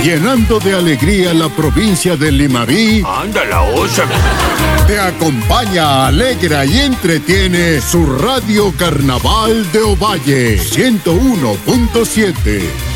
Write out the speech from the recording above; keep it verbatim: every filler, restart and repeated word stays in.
llenando de alegría la provincia de Limarí. ¡Anda la osa! Te acompaña, alegra y entretiene su Radio Carnaval de Ovalle ciento uno punto siete.